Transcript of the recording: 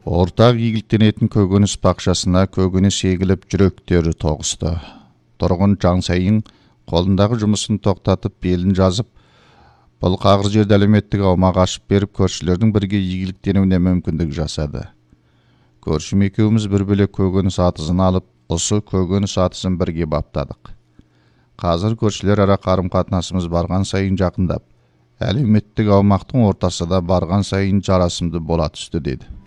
Ортақ игіліктенетін көкөніс бақшасына көкөніс егіліп жүректері тоғысты. Тұрғын Жансайын қолындағы жұмысын тоқтатып белін жазып, бұл қағыр жерді әлеуметтік аумақ ашып беріп, көршілердің бірге игіліктенуіне мүмкіндік жасады. Көршім екеуміз бір бөлек көкөніс атызын алып, осы көкөніс атызын бірге баптадық. Қазір көршілер ара қарым-қатынасымыз барған сайын жақындап, әлеуметтік аумақтың ортасы да барған сайын жарасымды бола түсті деді.